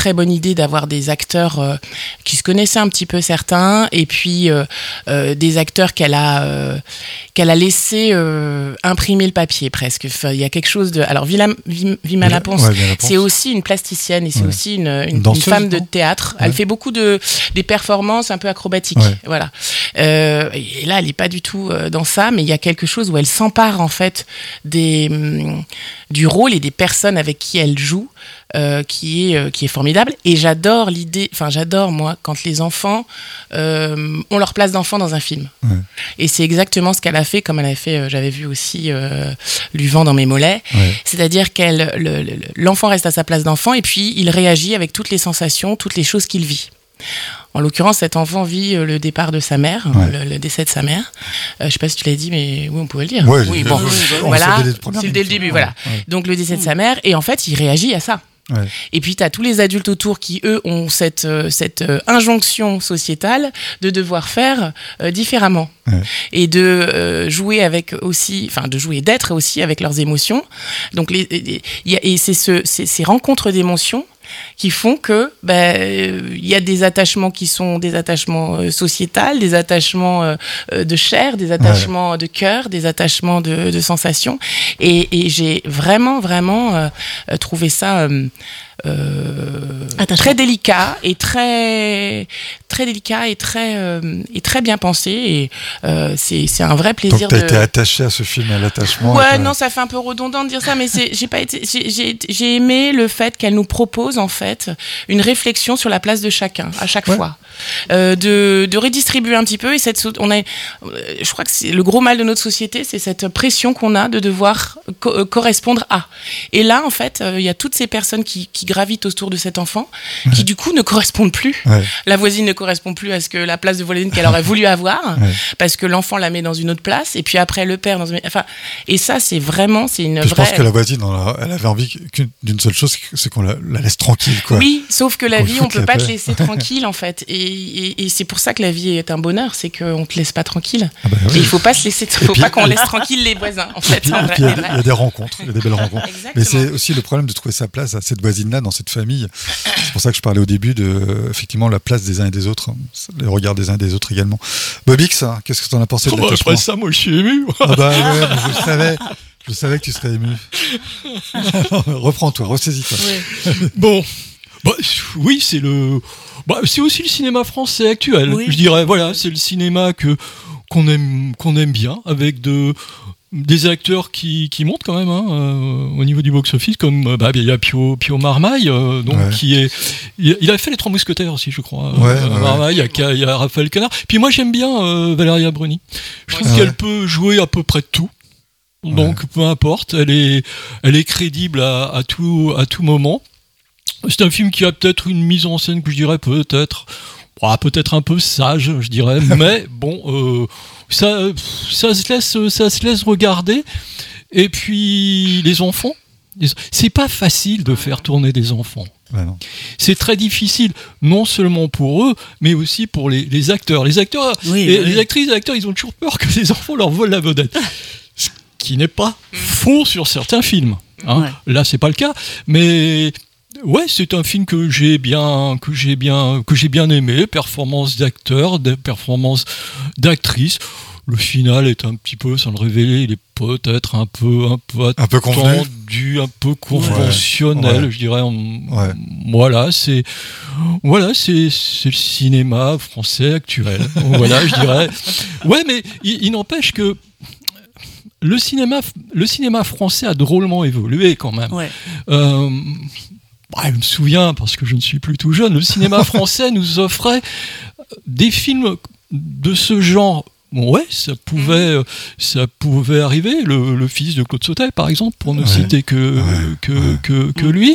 très bonne idée d'avoir des acteurs qui se connaissaient un petit peu certains, et puis des acteurs qu'elle a laissé imprimer le papier presque. Enfin, il y a quelque chose de... Alors Vimana Pons, c'est aussi une plasticienne et c'est aussi une femme de théâtre. Elle fait beaucoup des performances un peu acrobatiques. Voilà. Et là, elle n'est pas du tout dans ça, mais il y a quelque chose où elle s'empare en fait du rôle et des personnes avec qui elle joue, qui est formidable. Et j'adore moi, quand les enfants ont leur place d'enfant dans un film. Et c'est exactement ce qu'elle a fait, comme elle a fait, j'avais vu aussi Du vent dans mes mollets. C'est-à-dire l'enfant reste à sa place d'enfant et puis il réagit avec toutes les sensations, toutes les choses qu'il vit. En l'occurrence, cet enfant vit le départ de sa mère, le décès de sa mère. Je ne sais pas si tu l'as dit, mais oui, on pouvait le dire. Oui, bon, voilà, c'est dès le début, voilà. Donc le décès de sa mère, et en fait, il réagit à ça. Et puis tu as tous les adultes autour qui, eux, ont cette injonction sociétale de devoir faire différemment. Et de jouer d'être aussi avec leurs émotions. Donc c'est ces rencontres d'émotions qui font que il y a des attachements qui sont des attachements sociétals, des attachements de chair, des attachements de cœur, des attachements de sensations, et j'ai vraiment trouvé ça très délicat et très délicat et très bien pensé, et c'est un vrai plaisir. Donc t'as été attaché à ce film, à l'attachement. Non, ça fait un peu redondant de dire ça, mais j'ai aimé le fait qu'elle nous propose en fait une réflexion sur la place de chacun à chaque fois, de redistribuer un petit peu, et je crois que c'est le gros mal de notre société, c'est cette pression qu'on a de devoir correspondre à. Et là en fait, il y a toutes ces personnes qui gravitent autour de cet enfant, qui du coup ne correspondent plus. La voisine ne correspond plus à la place de voisine qu'elle aurait voulu avoir, parce que l'enfant la met dans une autre place, et puis après le père et ça c'est une vraie... Je pense que la voisine, elle avait envie d'une seule chose, c'est qu'on la laisse tranquille, quoi. Oui, sauf que la vie, on peut pas te laisser tranquille en fait, et c'est pour ça que la vie est un bonheur, c'est qu'on te laisse pas tranquille. Et il faut pas pas qu'on laisse tranquille les voisins en fait. Il y a des rencontres, il y a des belles rencontres. Mais c'est aussi le problème de trouver sa place à cette voisine-là, dans cette famille. C'est pour ça que je parlais au début de effectivement la place des uns et des autres, le regard des uns et des autres également. Bobix, qu'est-ce que tu en as pensé de l'attachement ? Après ça, moi je suis ému. Je savais que tu serais ému. Reprends-toi, ressaisis-toi. Bon, oui, c'est aussi le cinéma français actuel. Je dirais, voilà, c'est le cinéma qu'on aime bien, avec des acteurs qui montent quand même au niveau du box-office, comme il y a Pio Marmaille, il a fait Les Trois Mousquetaires aussi, je crois. Marmaille, il y a Raphaël Quenard. Puis moi j'aime bien Valéria Bruni. Je trouve qu'elle peut jouer à peu près tout. Donc peu importe, elle est crédible à tout moment. C'est un film qui a peut-être une mise en scène que je dirais peut-être un peu sage, je dirais, mais bon, ça se laisse regarder. Et puis les enfants, c'est pas facile de faire tourner des enfants. Non. C'est très difficile, non seulement pour eux, mais aussi pour les acteurs. Les acteurs, les actrices et les acteurs, ils ont toujours peur que les enfants leur volent la vedette. Ce qui n'est pas faux sur certains films. Là, c'est pas le cas, mais ouais, c'est un film que j'ai bien aimé. Performance d'acteurs, performance d'actrices. Le final est un petit peu, sans le révéler, il est peut-être un peu attendu, un peu conventionnel, je dirais. Voilà, c'est le cinéma français actuel. Voilà, je dirais. Ouais, mais il n'empêche que le cinéma français a drôlement évolué quand même. Je me souviens, parce que je ne suis plus tout jeune, le cinéma français nous offrait des films de ce genre. Ça pouvait arriver. Le fils de Claude Sautet, par exemple, pour ne citer que lui.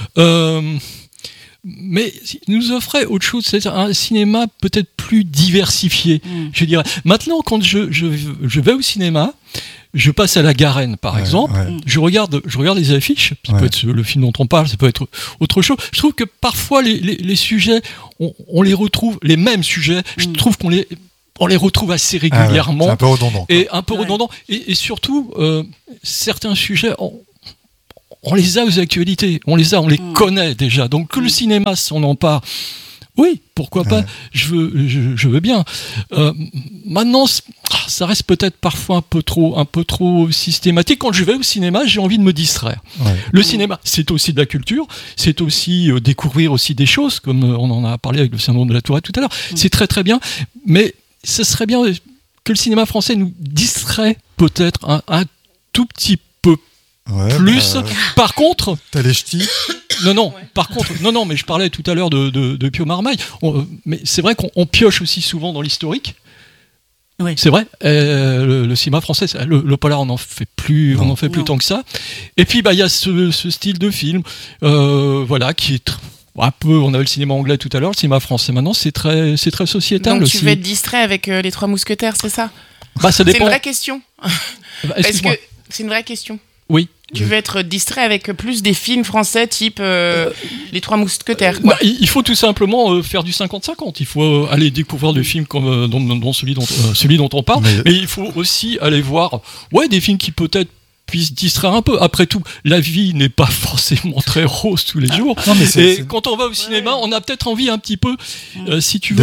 Mais il nous offrait autre chose, c'est un cinéma peut-être plus diversifié, je dirais. Maintenant, quand je vais au cinéma, je passe à la Garenne, par exemple, je regarde les affiches, ça peut être le film dont on parle, ça peut être autre chose. Je trouve que parfois les sujets, on les retrouve, les mêmes sujets, je trouve qu'on les retrouve assez régulièrement. C'est un peu redondant. Et surtout, certains sujets, on les a aux actualités, on les connaît déjà. Donc que le cinéma s'en empare, oui, pourquoi pas, je veux bien. Maintenant, ça reste peut-être parfois un peu trop systématique. Quand je vais au cinéma, j'ai envie de me distraire. Le cinéma, c'est aussi de la culture, c'est aussi découvrir aussi des choses, comme on en a parlé avec le syndrome de la Tourette tout à l'heure. C'est très très bien, mais ce serait bien que le cinéma français nous distrait peut-être un tout petit peu plus. Par contre, t'as les ch'tis. Non. Par contre, non. Mais je parlais tout à l'heure de Pio Marmaille. Mais c'est vrai qu'on pioche aussi souvent dans l'historique. Oui. C'est vrai. Le cinéma français, le polar, on n'en fait plus, plus tant que ça. Et puis, il y a ce style de film, qui est un peu. On avait le cinéma anglais tout à l'heure, le cinéma français maintenant, c'est très sociétal. Donc aussi. Tu veux être distrait avec les Trois Mousquetaires, c'est ça? Ça dépend. C'est une vraie question. Parce que c'est une vraie question. Oui. Tu veux être distrait avec plus des films français type Les Trois Mousquetaires. Il faut tout simplement faire du 50-50. Il faut aller découvrir des films comme dont celui dont on parle, mais il faut aussi aller voir des films qui peut-être puissent distraire un peu. Après tout, la vie n'est pas forcément très rose tous les jours. Non, mais quand on va au cinéma, on a peut-être envie un petit peu, si tu veux,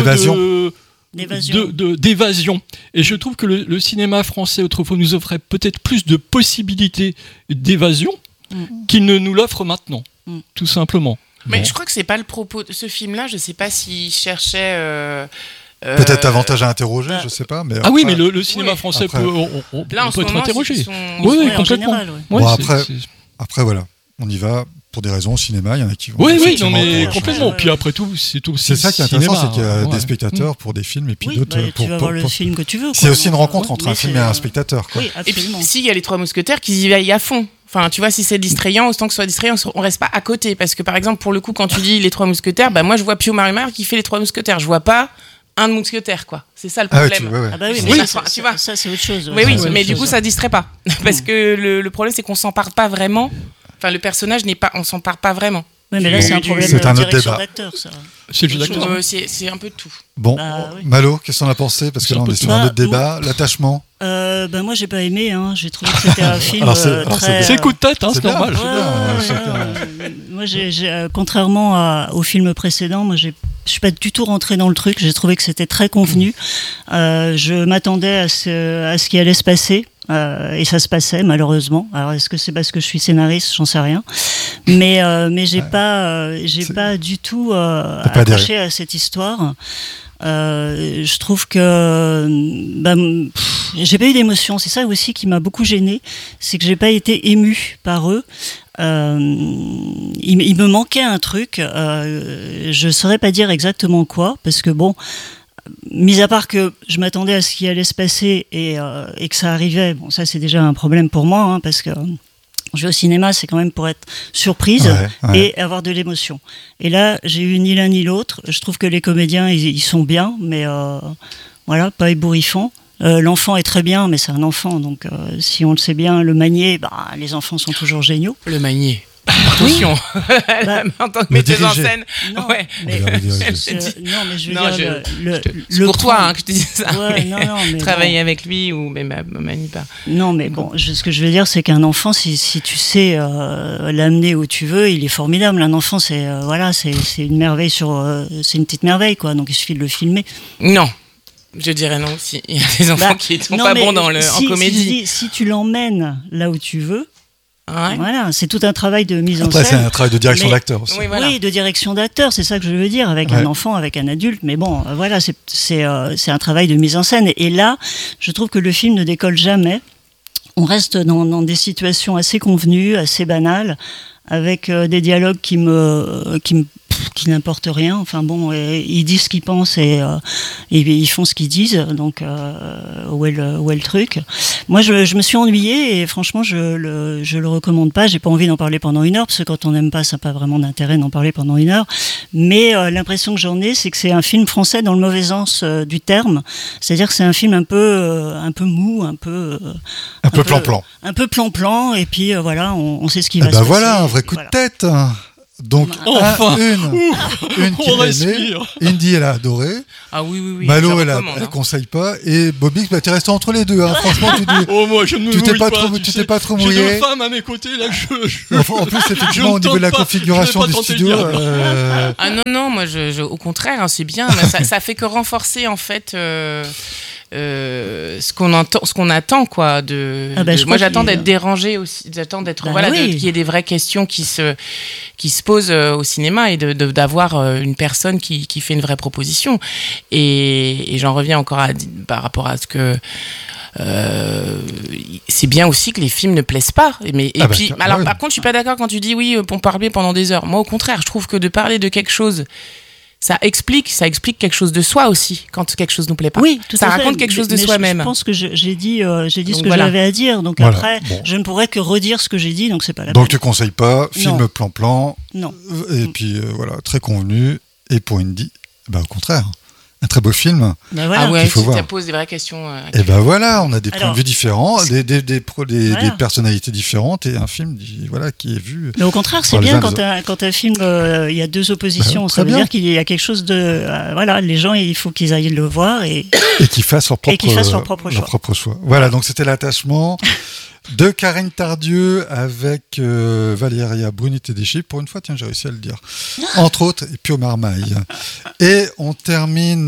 d'évasion. Et je trouve que le cinéma français autrefois nous offrait peut-être plus de possibilités d'évasion qu'il ne nous l'offre maintenant, tout simplement. Mais je crois que c'est pas le propos de ce film-là. Je sais pas s'il cherchait. Peut-être avantage à interroger, je sais pas. Mais après, mais le cinéma français peut être interrogé. Oui, complètement. Après, voilà, on y va. Pour des raisons au cinéma, il y en a qui vont. Oui, non, mais complètement. Puis après tout, c'est aussi. C'est ça qui est intéressant, c'est qu'il y a des spectateurs pour des films et puis d'autres tu vas voir le film que tu veux. C'est aussi une rencontre entre un film et un spectateur. Oui, absolument. Et puis, s'il y a les Trois Mousquetaires qui y aillent à fond. Enfin, tu vois, si c'est distrayant, autant que ce soit distrayant, on reste pas à côté. Parce que, par exemple, pour le coup, quand tu dis les Trois Mousquetaires, moi, je vois Pio Marmaille qui fait les Trois Mousquetaires. Je vois pas un mousquetaire, quoi. C'est ça le problème. Tu vois, ça, c'est autre chose. Oui, mais du coup, ça distrait pas. Parce que le problème, c'est qu'on s'empare pas vraiment. Enfin, le personnage on s'empare pas vraiment. Oui, mais là, c'est un problème de direction d'acteur, ça. C'est le jeu d'acteur. C'est un peu de tout. Bon, Malo, qu'est-ce qu'on a pensé? Parce que là, on est sur un autre débat. L'attachement. Moi, j'ai pas aimé. J'ai trouvé que c'était un film très. C'est coup de tête, c'est normal. Moi, contrairement au film précédent, je suis pas du tout rentrée dans le truc. J'ai trouvé que c'était très convenu. Je m'attendais à ce qui allait se passer. Et ça se passait malheureusement. Alors est-ce que c'est parce que je suis scénariste, j'en sais rien. Mais j'ai pas du tout accroché à cette histoire. Je trouve que j'ai pas eu d'émotion. C'est ça aussi qui m'a beaucoup gênée, c'est que j'ai pas été émue par eux. Il me manquait un truc. Je saurais pas dire exactement quoi, parce que mis à part que je m'attendais à ce qui allait se passer et que ça arrivait, ça c'est déjà un problème pour moi, parce que je vais au cinéma, c'est quand même pour être surprise et avoir de l'émotion. Et là, j'ai eu ni l'un ni l'autre. Je trouve que les comédiens, ils sont bien, mais pas ébouriffants. L'enfant est très bien, mais c'est un enfant, donc si on le sait bien le manier, les enfants sont toujours géniaux. Le manier. Attention, en tant que metteuse en scène. Non, mais je veux dire, c'est pour toi que je te dis ça. Mais travailler avec lui ou même manie pas. Non, mais ce que je veux dire, c'est qu'un enfant, si tu sais l'amener où tu veux, il est formidable. Un enfant, c'est une merveille c'est une petite merveille, quoi. Donc il suffit de le filmer. Non. Je dirais non aussi. Il y a des enfants qui sont pas bons en comédie. Si tu l'emmènes là où tu veux. Voilà, c'est tout un travail de mise en scène. Après, c'est un travail de direction d'acteur aussi. Oui, de direction d'acteur, c'est ça que je veux dire, avec un enfant, avec un adulte. Mais c'est un travail de mise en scène. Et là, je trouve que le film ne décolle jamais. On reste dans des situations assez convenues, assez banales, avec des dialogues qui n'importent rien. Enfin ils disent ce qu'ils pensent et ils font ce qu'ils disent. Donc où est le truc? Moi, je me suis ennuyée et franchement, je le recommande pas. J'ai pas envie d'en parler pendant 1 heure parce que quand on n'aime pas, ça n'a pas vraiment d'intérêt d'en parler pendant 1 heure. Mais l'impression que j'en ai, c'est que c'est un film français dans le mauvais sens du terme. C'est-à-dire que c'est un film un peu mou, un peu plan-plan. Un peu plan-plan et puis on sait ce qui va se passer. Voilà, un vrai coup de tête. Donc, enfin, une qui a aimé. Indy, elle a adoré. Ah oui. Malo, elle conseille pas. Et Bobby, t'es resté entre les deux. Hein. Franchement, moi, je ne me tu t'es pas trop mouillé. J'ai deux femmes à mes côtés. Là, en plus, effectivement, au niveau de la configuration du studio. Ah non, moi, au contraire, hein, c'est bien. Ça fait que renforcer, en fait. Ce qu'on attend quoi moi j'attends d'être dérangée aussi, j'attends d'être qu'il y ait des vraies questions qui se posent au cinéma et d'avoir une personne qui fait une vraie proposition et j'en reviens encore par rapport à ce que c'est bien aussi que les films ne plaisent pas par contre je suis pas d'accord quand tu dis oui pour parler pendant des heures. Moi au contraire je trouve que de parler de quelque chose ça explique quelque chose de soi aussi quand quelque chose nous plaît pas. Oui, tout ça à fait. raconte quelque chose de soi-même. Je pense que j'ai dit ce que j'avais à dire. Donc après, je ne pourrais que redire ce que j'ai dit. Donc c'est pas la peine. Donc tu conseilles pas film plan. Non. Et puis très convenu. Et pour Indy, au contraire. Un très beau film. Ça pose des vraies questions. Et on a des points de vue différents, des personnalités différentes et un film qui est vu. Mais au contraire, c'est bien quand un film, il y a deux oppositions. Ça veut dire qu'il y a quelque chose de. Les gens, il faut qu'ils aillent le voir et qu'ils fassent leur propre choix. Voilà, donc c'était L'attachement. De Karine Tardieu avec Valéria Bruni-Tedeschi. Pour une fois, tiens, j'ai réussi à le dire. Entre autres, et Pio Marmaille. Et on termine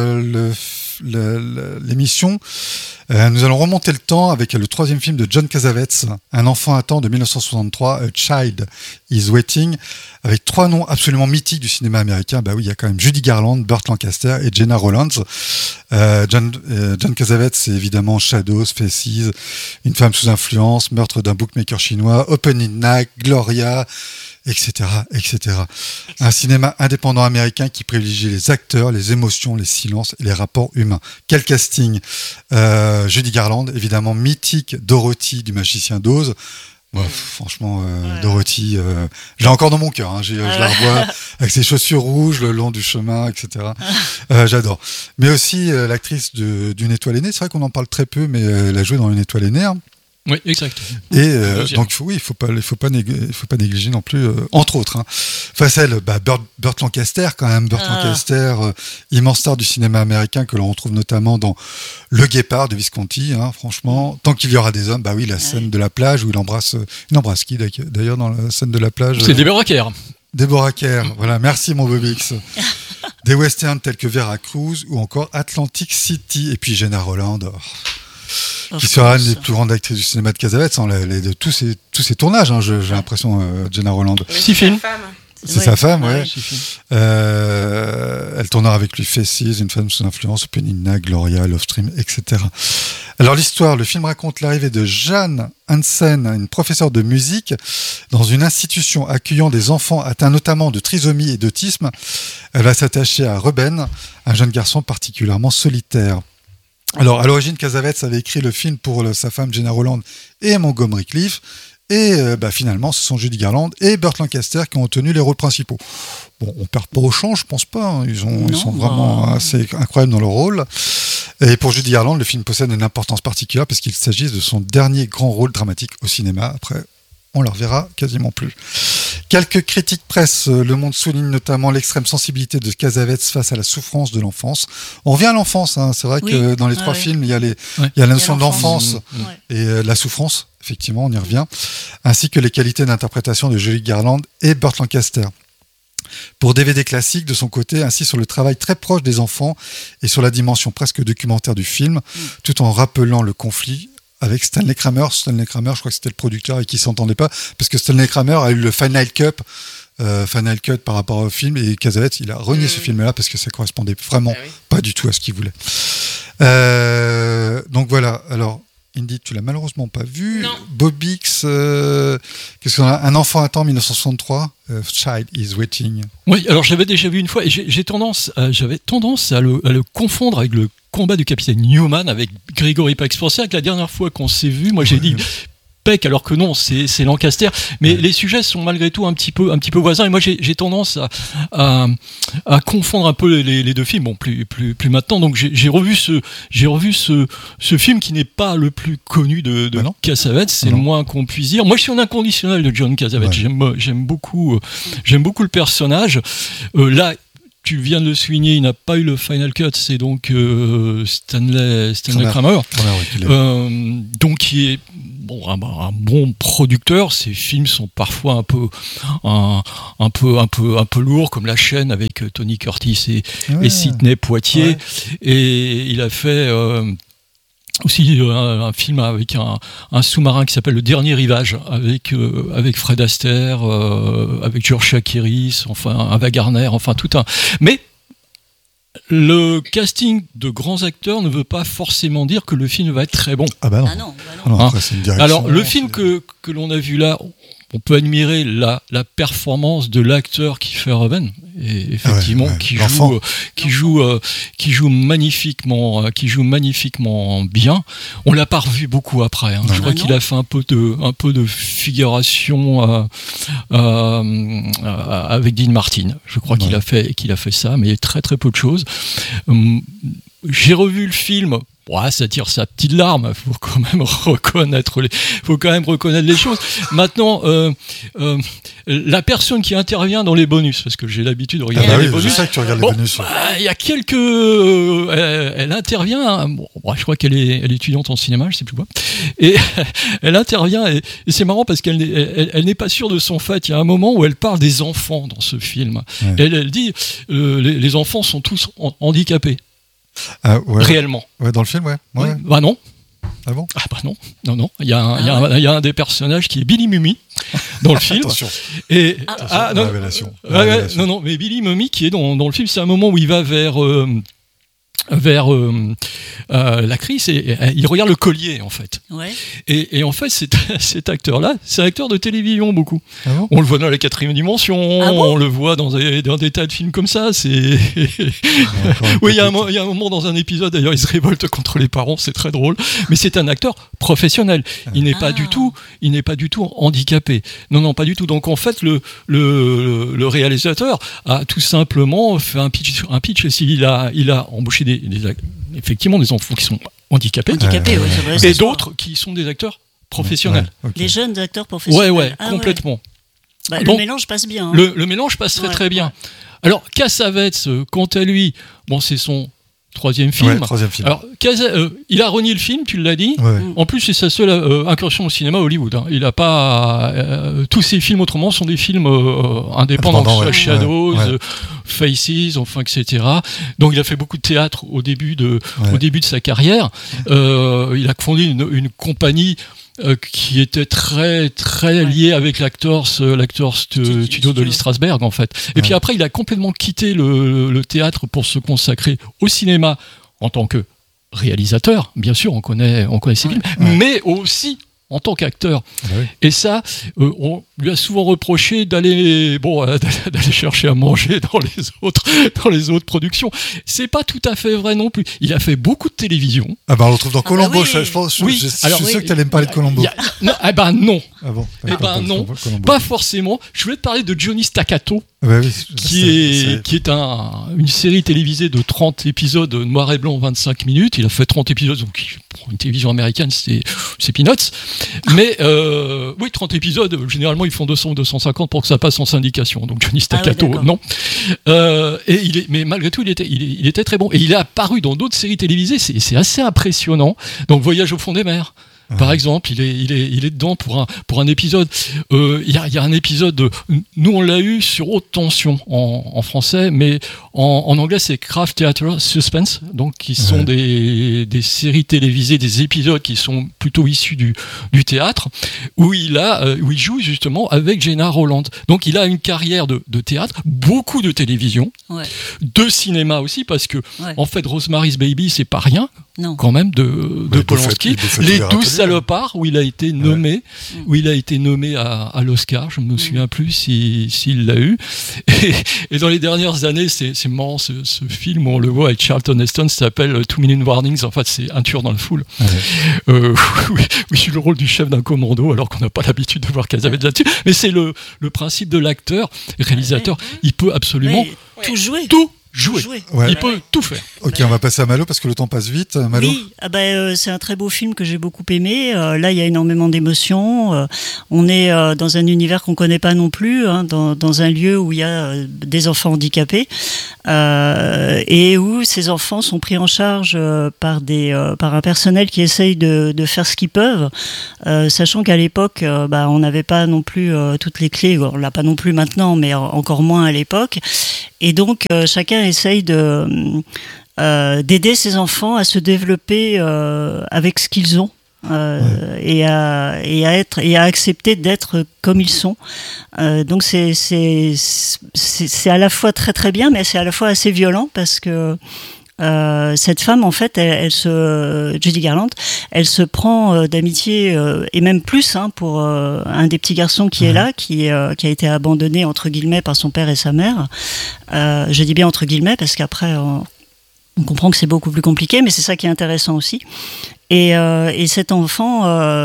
l'émission. Nous allons remonter le temps avec le troisième film de John Cassavetes, Un enfant attend de 1963, A Child is Waiting, avec trois noms absolument mythiques du cinéma américain. Il y a quand même Judy Garland, Burt Lancaster et Gena Rowlands. John Cassavetes, c'est évidemment Shadows, Faces, Une femme sous influence, Meurtre d'un bookmaker chinois, Opening Night, Gloria, etc. Un cinéma indépendant américain qui privilégie les acteurs, les émotions, les silences et les rapports humains. Quel casting! Judy Garland, évidemment mythique, Dorothy du Magicien d'Oz. Franchement, Dorothy, je l'ai encore dans mon cœur. Hein, je la revois avec ses chaussures rouges le long du chemin, etc. J'adore. Mais aussi l'actrice d'Une étoile aînée. C'est vrai qu'on en parle très peu, mais elle a joué dans Une étoile aînée. Hein. Oui, exact. Et donc il faut pas négliger non plus, entre autres. Hein. Face à elle, Burt Lancaster quand même. Burt Lancaster, immense star du cinéma américain que l'on retrouve notamment dans Le Guépard de Visconti. Hein, franchement, tant qu'il y aura des hommes, la scène de la plage où il embrasse qui d'ailleurs dans la scène de la plage. C'est Deborah Kerr. Deborah Kerr, voilà, merci mon Bobix. Des westerns tels que Veracruz ou encore Atlantic City et puis Gena Rowlands. Qui sera une des plus grandes actrices du cinéma de Cassavetes, de tous ces tournages, hein, j'ai l'impression, Gena Rowlands. 6 films. C'est sa femme, ouais. Elle tournera avec lui Faces, Une femme sous influence, Penina, Gloria, Love Stream, etc. Alors l'histoire, le film raconte l'arrivée de Jeanne Hansen, une professeure de musique, dans une institution accueillant des enfants atteints notamment de trisomie et d'autisme. Elle va s'attacher à Ruben, un jeune garçon particulièrement solitaire. Alors, à l'origine, Cassavetes avait écrit le film pour sa femme Gena Rowlands et Montgomery Clift. Et finalement, ce sont Judy Garland et Burt Lancaster qui ont tenu les rôles principaux. Bon, on perd pas au champ, je pense pas. Hein. Ils sont vraiment assez incroyables dans leur rôle. Et pour Judy Garland, le film possède une importance particulière parce qu'il s'agit de son dernier grand rôle dramatique au cinéma. Après, on la reverra quasiment plus. Quelques critiques presse, Le Monde souligne notamment l'extrême sensibilité de Cassavetes face à la souffrance de l'enfance. On revient à l'enfance, hein. C'est vrai que dans les trois films, il y a la notion d'enfance et la souffrance, effectivement, on y revient, ainsi que les qualités d'interprétation de Judy Garland et Burt Lancaster. Pour DVD classique, de son côté, ainsi sur le travail très proche des enfants et sur la dimension presque documentaire du film, tout en rappelant le conflit avec Stanley Kramer. Stanley Kramer, je crois que c'était le producteur et qui s'entendait pas, parce que Stanley Kramer a eu le Final Cut par rapport au film, et Cassavetes, il a renié ce film-là parce que ça correspondait vraiment pas du tout à ce qu'il voulait. Donc voilà, alors Indy, tu l'as malheureusement pas vu. Non. Bobix, qu'est-ce qu'on a? Un enfant attend, 1963, Child is Waiting. Oui, alors j'avais déjà vu une fois et j'avais tendance à le confondre avec le combat du capitaine Newman avec Gregory Peck. C'est pour ça que la dernière fois qu'on s'est vu, moi j'ai dit Peck, alors que non, c'est Lancaster. Mais les sujets sont malgré tout un petit peu voisins. Et moi, j'ai tendance à confondre un peu les deux films. Bon, plus maintenant. Donc, j'ai revu ce film qui n'est pas le plus connu de Cassavetes. C'est le moins qu'on puisse dire. Moi, je suis un inconditionnel de John Cassavetes. Ouais. J'aime beaucoup le personnage. Là, tu viens de le souligner, il n'a pas eu le final cut, c'est donc Stanley Kramer, donc qui est un bon producteur. Ses films sont parfois un peu lourds, comme La Chaîne avec Tony Curtis et Sidney Poitier. Ouais. Et il a fait aussi un film avec un sous-marin qui s'appelle Le Dernier Rivage, avec Fred Astaire, avec George Chakiris, enfin Ava Gardner, enfin tout un. Mais le casting de grands acteurs ne veut pas forcément dire que le film va être très bon. Ah bah non. Ah non. Non, après, c'est une direction. Alors le film que l'on a vu là, on peut admirer la performance de l'acteur Kiefer Sutherland, et effectivement, qui joue magnifiquement bien. On l'a pas revu beaucoup après. Hein. Je crois qu'il a fait un peu de figuration avec Dean Martin. Je crois qu'il a fait ça, mais très très peu de choses. J'ai revu le film. Ouais, ça tire sa petite larme. Faut quand même reconnaître les choses. Maintenant, la personne qui intervient dans les bonus, parce que j'ai l'habitude de regarder les bonus. Je sais que tu regardes les bonus. Il y a quelques, elle intervient. Je crois qu'elle est étudiante en cinéma, je sais plus quoi. Et elle intervient et c'est marrant parce qu'elle n'est pas sûre de son fait. Il y a un moment où elle parle des enfants dans ce film. Ouais. Elle dit les enfants sont tous handicapés. Réellement. Ouais, dans le film, ouais. Bah non. Ah bon ? Ah bah non. Il y a un des personnages qui est Billy Mumy dans le film. Attention. Et révélation. Non, mais Billy Mumy qui est dans le film, c'est un moment où il va vers l'actrice et il regarde le collier en fait. Ouais. Et en fait cet acteur-là, c'est un acteur de télévision beaucoup. Ah bon ? On le voit dans La Quatrième Dimension, on le voit dans des tas de films comme ça. Oui, il y a un moment dans un épisode d'ailleurs, il se révolte contre les parents, c'est très drôle. Mais c'est un acteur professionnel. Il n'est pas du tout handicapé. Non, pas du tout. Donc en fait, le réalisateur a tout simplement fait un pitch. Il a embauché effectivement des enfants qui sont handicapés, et d'autres qui sont des acteurs professionnels. Ouais, okay. Des jeunes acteurs professionnels. Ouais, complètement. Ouais. Donc, le mélange passe bien. Hein. Le mélange passe très bien. Alors, Cassavetes, quant à lui, c'est son troisième film. Alors, il a renié le film, tu l'as dit. Ouais. En plus, c'est sa seule incursion au cinéma à Hollywood. Hein. Il n'a pas tous ses films autrement sont des films indépendants, Shadows, Faces, enfin, etc. Donc, il a fait beaucoup de théâtre au début de sa carrière. Il a fondé une compagnie qui était très très lié avec l'acteur studio de Lee Strasberg en fait. Et puis après il a complètement quitté le théâtre pour se consacrer au cinéma en tant que réalisateur, bien sûr on connaît ses films, mais aussi en tant qu'acteur. Et ça, on lui a souvent reproché d'aller chercher à manger dans les autres productions. C'est pas tout à fait vrai non plus. Il a fait beaucoup de télévision. Ah on le retrouve dans Columbo, je pense. Je suis sûr que tu allais me parler de Columbo. Non. Ah bon. Non, pas forcément. Je voulais te parler de Johnny Staccato. Qui est une série télévisée de 30 épisodes noir et blanc 25 minutes. Il a fait 30 épisodes, donc pour une télévision américaine c'est peanuts. Mais 30 épisodes, généralement ils font 200 ou 250 pour que ça passe en syndication. Donc Johnny Staccato, non. Mais malgré tout, il était très bon. Et il est apparu dans d'autres séries télévisées, c'est assez impressionnant. Donc Voyage au fond des mers. Par exemple, il est dedans pour un épisode. Il y a un épisode. Nous, on l'a eu sur Haute Tension en français, mais en anglais, c'est Craft Theatre Suspense, donc qui sont des séries télévisées, des épisodes qui sont plutôt issus du théâtre, où il joue justement avec Gena Rowland. Donc, il a une carrière de théâtre, beaucoup de télévision, de cinéma aussi, parce que en fait, Rosemary's Baby, c'est pas rien. Non. Quand même de Polanski. Les 12 Salopard, où il a été nommé, à l'Oscar. Je ne me souviens plus s'il l'a eu. Et dans les dernières années, c'est marrant, ce film où on le voit avec Charlton Heston, ça s'appelle 2 Minute Warnings. En fait, c'est un tueur dans le foule. Oui, je suis le rôle du chef d'un commando, alors qu'on n'a pas l'habitude de voir Cassavetes là-dessus. Mais c'est le principe de l'acteur, réalisateur. Il peut absolument tout jouer. Il peut tout faire. Ok, on va passer à Malo parce que le temps passe vite. Malo. Oui, c'est un très beau film que j'ai beaucoup aimé. Là, il y a énormément d'émotions. On est dans un univers qu'on connaît pas non plus, dans un lieu où il y a des enfants handicapés et où ces enfants sont pris en charge par un personnel qui essaye de faire ce qu'ils peuvent, sachant qu'à l'époque, on n'avait pas non plus toutes les clés. On l'a pas non plus maintenant, mais encore moins à l'époque. Et donc, chacun essaye d'aider ses enfants à se développer avec ce qu'ils ont et à accepter d'être comme ils sont. Donc, c'est à la fois très très bien, mais c'est à la fois assez violent parce que cette femme, en fait, Judy Garland, elle se prend d'amitié et même plus pour un des petits garçons qui est là, qui a été abandonné entre guillemets par son père et sa mère. Je dis bien entre guillemets parce qu'après on comprend que c'est beaucoup plus compliqué, mais c'est ça qui est intéressant aussi. Et cet enfant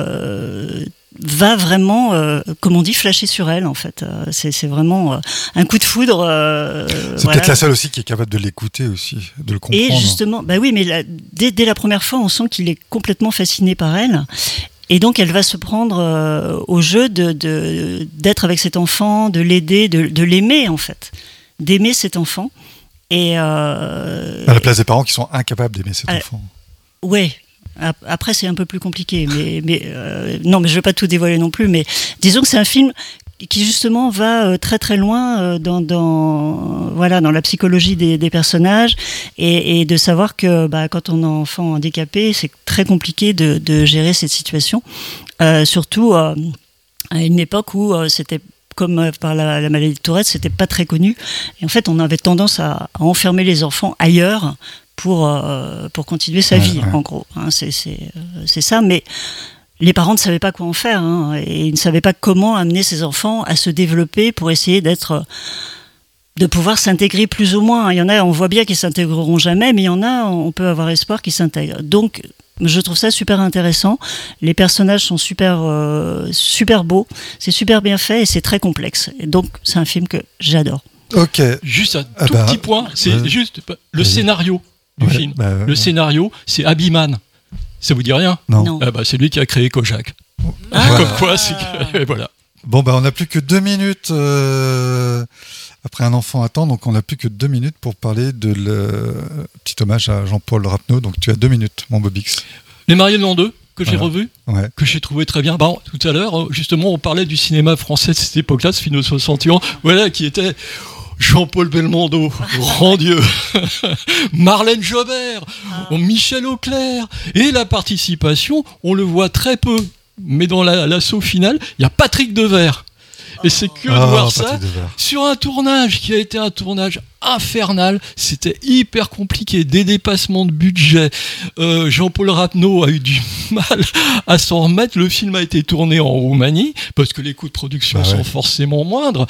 va vraiment, comme on dit, flasher sur elle, en fait. C'est vraiment un coup de foudre. C'est peut-être la seule aussi qui est capable de l'écouter aussi, de le comprendre. Et justement, oui, mais dès la première fois, on sent qu'il est complètement fasciné par elle. Et donc, elle va se prendre au jeu d'être avec cet enfant, de l'aider, de l'aimer, en fait. D'aimer cet enfant. Et à la place des parents qui sont incapables d'aimer cet enfant. Ouais. Après, c'est un peu plus compliqué, non, mais je vais pas tout dévoiler non plus. Mais disons que c'est un film qui justement va très très loin dans la psychologie des personnages et de savoir que quand on est enfant handicapé, c'est très compliqué de gérer cette situation, surtout à une époque où c'était comme par la maladie de Tourette, c'était pas très connu. Et en fait, on avait tendance à enfermer les enfants ailleurs pour continuer sa vie, en gros. C'est ça, mais les parents ne savaient pas quoi en faire, et ils ne savaient pas comment amener ces enfants à se développer pour essayer de pouvoir s'intégrer plus ou moins. Il y en a, on voit bien qu'ils s'intégreront jamais, mais il y en a, on peut avoir espoir qu'ils s'intègrent. Donc, je trouve ça super intéressant. Les personnages sont super beaux, c'est super bien fait et c'est très complexe. Et donc, c'est un film que j'adore. Ok. Juste un tout petit point, c'est juste le scénario du film. Le scénario, c'est Abiman. Ça vous dit rien ? Non. C'est lui qui a créé Kojak. Comme quoi, c'est que, voilà. Bon, on n'a plus que 2 minutes après un enfant attend, donc on n'a plus que 2 minutes pour parler de petit hommage à Jean-Paul Rapneau. Donc tu as 2 minutes, mon Bobix. Les Mariés de l'an 2, que j'ai revu, que j'ai trouvé très bien. Tout à l'heure, justement, on parlait du cinéma français de cette époque-là, ce film de 61, qui était Jean-Paul Belmondo, grand Dieu, Marlène Jobert, Michel Auclair, et la participation, on le voit très peu, mais dans l'assaut final, il y a Patrick Devers. Et c'est que de voir ça sur un tournage qui a été un tournage infernal. C'était hyper compliqué, des dépassements de budget. Jean-Paul Rapneau a eu du mal à s'en remettre. Le film a été tourné en Roumanie parce que les coûts de production sont forcément moindres.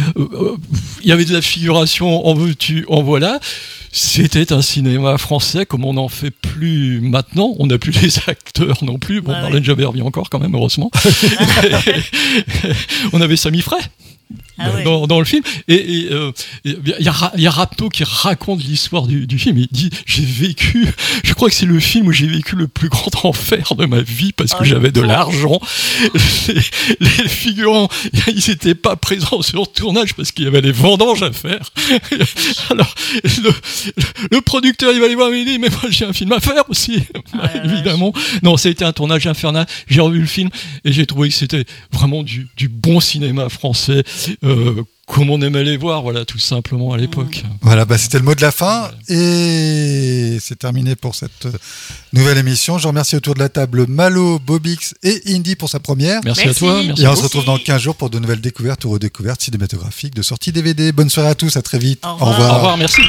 Il y avait de la figuration, en veux-tu, en voilà. C'était un cinéma français comme on n'en fait plus maintenant. On n'a plus les acteurs non plus. Bon, Marlène Jobert vit encore quand même, heureusement. On avait Samy Frey dans le film. Et il y a Rapneau qui raconte l'histoire du film. Il dit, je crois que c'est le film où j'ai vécu le plus grand enfer de ma vie parce que j'avais de l'argent. Les figurants, ils n'étaient pas présents sur le tournage parce qu'il y avait des vendanges à faire. Alors, le producteur, il va aller voir, il dit, mais moi j'ai un film à faire aussi. Évidemment. Non, ça a été un tournage infernal. J'ai revu le film et j'ai trouvé que c'était vraiment du bon cinéma français. Comme on aimait les voir, tout simplement à l'époque. Voilà, c'était le mot de la fin et c'est terminé pour cette nouvelle émission. Je remercie autour de la table Malo, Bobix et Indy pour sa première. Merci à toi. Et on se retrouve dans 15 jours pour de nouvelles découvertes ou redécouvertes cinématographiques de sorties DVD. Bonne soirée à tous, à très vite. Au revoir. Au revoir, merci.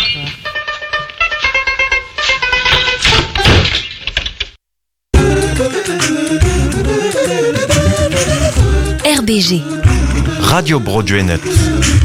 RBG. Radio Broadway Net.